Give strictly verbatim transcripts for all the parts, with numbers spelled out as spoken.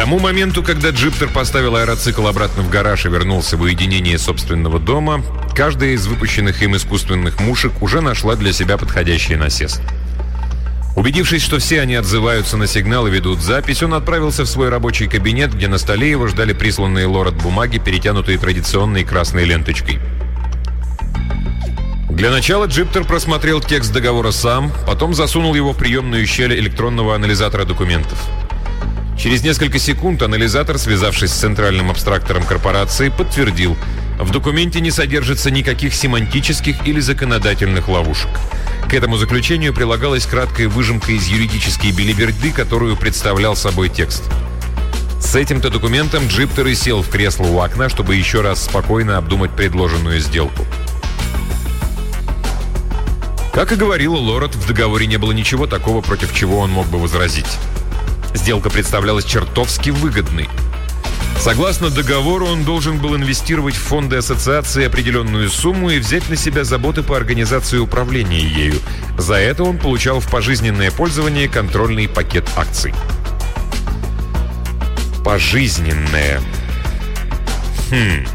тому моменту, когда Джиптер поставил аэроцикл обратно в гараж и вернулся в уединение собственного дома, каждая из выпущенных им искусственных мушек уже нашла для себя подходящий насест. Убедившись, что все они отзываются на сигнал и ведут запись, он отправился в свой рабочий кабинет, где на столе его ждали присланные Лорет бумаги, перетянутые традиционной красной ленточкой. Для начала Джиптер просмотрел текст договора сам, потом засунул его в приемную щель электронного анализатора документов. Через несколько секунд анализатор, связавшись с центральным абстрактором корпорации, подтвердил: в документе не содержится никаких семантических или законодательных ловушек. К этому заключению прилагалась краткая выжимка из юридической белиберды, которую представлял собой текст. С этим-то документом Джиптер и сел в кресло у окна, чтобы еще раз спокойно обдумать предложенную сделку. Как и говорила Лорет, в договоре не было ничего такого, против чего он мог бы возразить. Сделка представлялась чертовски выгодной. Согласно договору, он должен был инвестировать в фонды ассоциации определенную сумму и взять на себя заботы по организации управления ею. За это он получал в пожизненное пользование контрольный пакет акций. Пожизненное. Хм.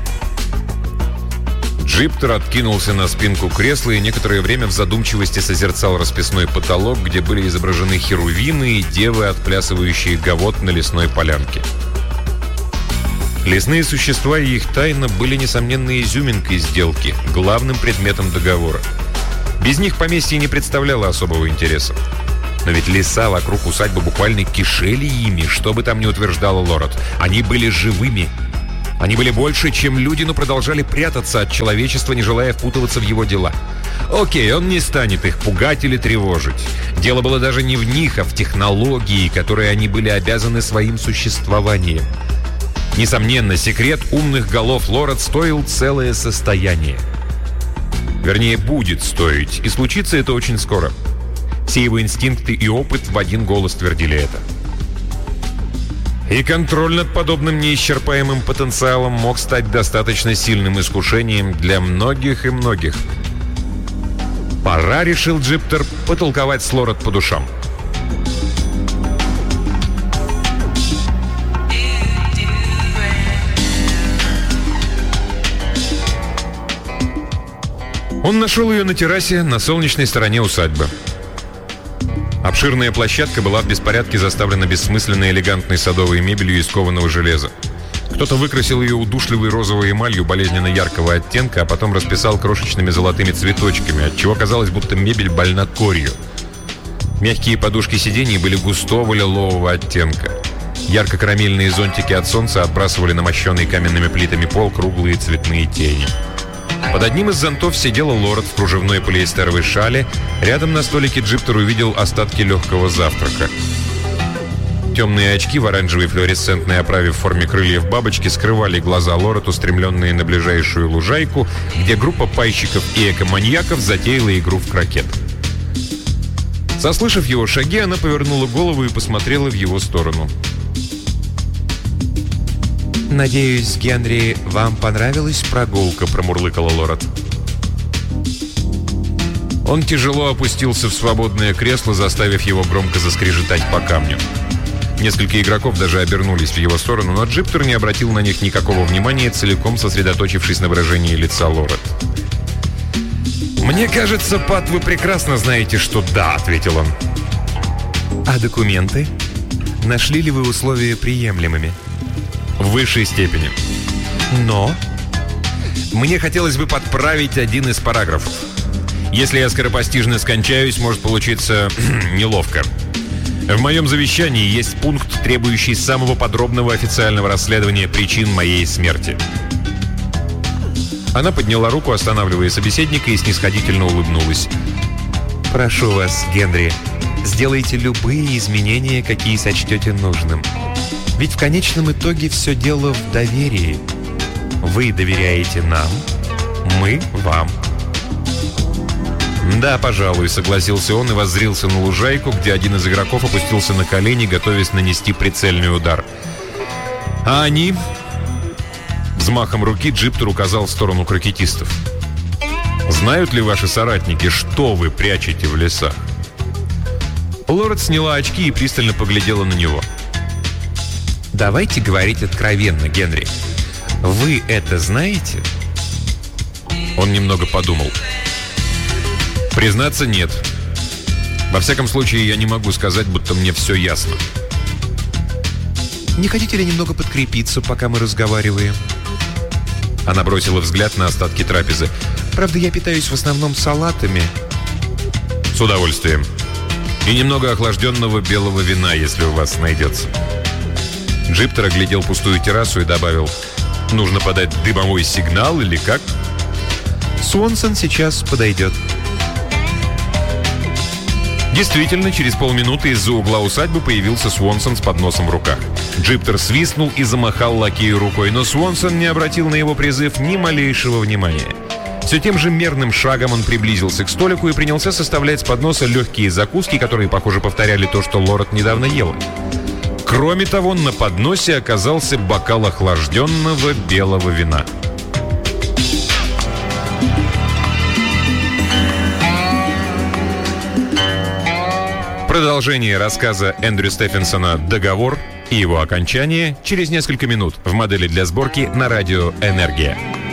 Джиптер откинулся на спинку кресла и некоторое время в задумчивости созерцал расписной потолок, где были изображены херувимы и девы, отплясывающие гавот на лесной полянке. Лесные существа и их тайна были несомненной изюминкой сделки, главным предметом договора. Без них поместье не представляло особого интереса. Но ведь леса вокруг усадьбы буквально кишели ими, что бы там ни утверждала Лорет. Они были живыми. Они были больше, чем люди, но продолжали прятаться от человечества, не желая впутываться в его дела. Окей, он не станет их пугать или тревожить. Дело было даже не в них, а в технологии, которой они были обязаны своим существованием. Несомненно, секрет умных голов Лорет стоил целое состояние. Вернее, будет стоить, и случится это очень скоро. Все его инстинкты и опыт в один голос твердили это. И контроль над подобным неисчерпаемым потенциалом мог стать достаточно сильным искушением для многих и многих. Пора, решил Джиптер, потолковать с Лорет по душам. Он нашел ее на террасе на солнечной стороне усадьбы. Обширная площадка была в беспорядке заставлена бессмысленной элегантной садовой мебелью из кованого железа. Кто-то выкрасил ее удушливой розовой эмалью болезненно яркого оттенка, а потом расписал крошечными золотыми цветочками, отчего казалось, будто мебель больна корью. Мягкие подушки сидений были густого лилового оттенка. Ярко-карамельные зонтики от солнца отбрасывали на мощенный каменными плитами пол круглые цветные тени. Под одним из зонтов сидела Лорет в кружевной полиэстеровой шале. Рядом на столике Джиптер увидел остатки легкого завтрака. Темные очки в оранжевой флуоресцентной оправе в форме крыльев бабочки скрывали глаза Лорет, устремленные на ближайшую лужайку, где группа пайщиков и экоманьяков затеяла игру в крокет. Заслышав его шаги, она повернула голову и посмотрела в его сторону. «Надеюсь, Генри, вам понравилась прогулка?» — промурлыкала Лорет. Он тяжело опустился в свободное кресло, заставив его громко заскрежетать по камню. Несколько игроков даже обернулись в его сторону, но Джиптер не обратил на них никакого внимания, целиком сосредоточившись на выражении лица Лорет. «Мне кажется, Пат, вы прекрасно знаете, что да», — ответил он. «А документы? Нашли ли вы условия приемлемыми?» В высшей степени. Но? Мне хотелось бы подправить один из параграфов. Если я скоропостижно скончаюсь, может получиться неловко. В моем завещании есть пункт, требующий самого подробного официального расследования причин моей смерти. Она подняла руку, останавливая собеседника, и снисходительно улыбнулась. «Прошу вас, Генри, сделайте любые изменения, какие сочтете нужным. Ведь в конечном итоге все дело в доверии. Вы доверяете нам, мы вам». «Да, пожалуй», — согласился он и воззрился на лужайку, где один из игроков опустился на колени, готовясь нанести прицельный удар. «А они?» Взмахом руки Джиптер указал в сторону крокетистов. «Знают ли ваши соратники, что вы прячете в лесах?» Лорет сняла очки и пристально поглядела на него. Давайте говорить откровенно, Генри. Вы это знаете? Он немного подумал. Признаться, нет. Во всяком случае, я не могу сказать, будто мне все ясно. Не хотите ли немного подкрепиться, пока мы разговариваем? Она бросила взгляд на остатки трапезы. Правда, я питаюсь в основном салатами. С удовольствием. И немного охлажденного белого вина, если у вас найдется. Джиптер оглядел пустую террасу и добавил: нужно подать дымовой сигнал или как? Свонсон сейчас подойдет. Действительно, через полминуты из-за угла усадьбы появился Свонсон с подносом в руках. Джиптер свистнул и замахал лакею рукой, но Свонсон не обратил на его призыв ни малейшего внимания. Все тем же мерным шагом он приблизился к столику и принялся составлять с подноса легкие закуски, которые, похоже, повторяли то, что Лорет недавно ела. Кроме того, на подносе оказался бокал охлажденного белого вина. Продолжение рассказа Эндрю Стефенсона «Договор» и его окончание через несколько минут в модели для сборки на радио «Энергия».